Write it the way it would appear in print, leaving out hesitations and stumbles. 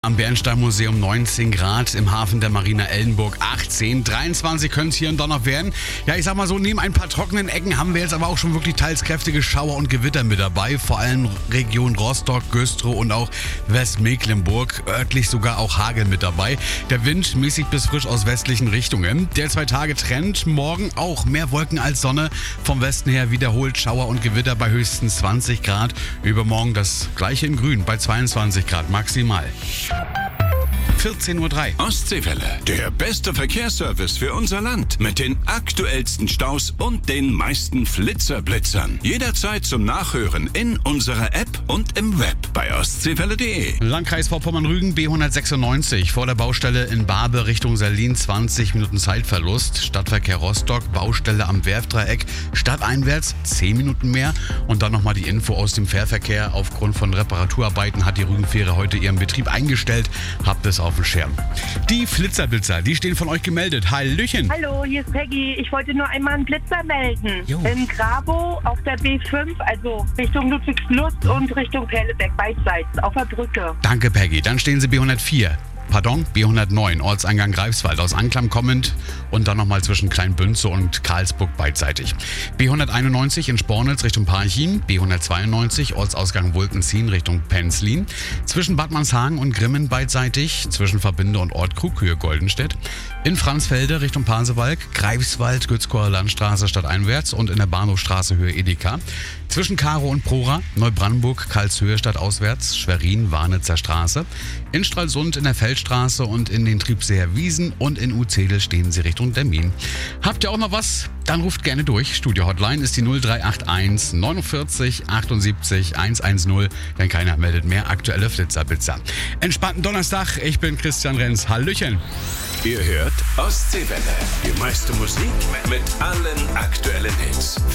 Am Bernstein-Museum 19 Grad, im Hafen der Marina Ellenburg 18, 23 können es hier und da noch werden. Ja, ich sag mal so, neben ein paar trockenen Ecken haben wir jetzt aber auch schon wirklich teils kräftige Schauer und Gewitter mit dabei. Vor allem Region Rostock, Güstrow und auch Westmecklenburg. Örtlich sogar auch Hagel mit dabei. Der Wind mäßig bis frisch aus westlichen Richtungen. Der 2-Tage-Trend, morgen auch mehr Wolken als Sonne. Vom Westen her wiederholt Schauer und Gewitter bei höchstens 20 Grad. Übermorgen das gleiche in Grün bei 22 Grad maximal. 14:03 Uhr. Ostseewelle, der beste Verkehrsservice für unser Land. Mit den aktuellsten Staus und den meisten Flitzerblitzern. Jederzeit zum Nachhören in unserer App und im Web bei ostseewelle.de. Landkreis Vorpommern-Rügen, B196. Vor der Baustelle in Barbe Richtung Salin 20 Minuten Zeitverlust. Stadtverkehr Rostock, Baustelle am Werftdreieck. Stadteinwärts 10 Minuten mehr. Und dann nochmal die Info aus dem Fährverkehr. Aufgrund von Reparaturarbeiten hat die Rügenfähre heute ihren Betrieb eingestellt. Habt es auf dem Schirm. Die Flitzerblitzer, die stehen von euch gemeldet. Hallöchen. Hallo, hier ist Peggy. Ich wollte nur einmal einen Blitzer melden. Jo. In Grabow auf der B5, also Richtung Ludwigslust und Richtung Perlebeck, beidseits, auf der Brücke. Danke, Peggy. Dann stehen sie B109, Ortseingang Greifswald, aus Anklam kommend und dann nochmal zwischen Kleinbünze und Karlsburg beidseitig. B191 in Spornitz Richtung Parchim, B192 Ortsausgang Wulkenzien Richtung Penzlin, zwischen Bad Manshagen und Grimmen beidseitig, zwischen Verbinde und Ort Krughöhe Goldenstedt, in Franzfelde Richtung Pasewalk, Greifswald, Gützkower Landstraße stadteinwärts und in der Bahnhofstraße Höhe Edeka, zwischen Karo und Prora, Neubrandenburg, Karlshöhe stadtauswärts, Schwerin, Warnitzer Straße, in Stralsund in der Feldstraße und in den Triebseer Wiesen und in Uzedel stehen sie Richtung Demmin. Habt ihr auch noch was? Dann ruft gerne durch. Studio Hotline ist die 0381 49 78 110, denn keiner meldet mehr aktuelle Flitzerblitzer. Entspannten Donnerstag, ich bin Christian Renz. Hallöchen. Ihr hört Ostseewelle. Die meiste Musik mit allen aktuellen Hits.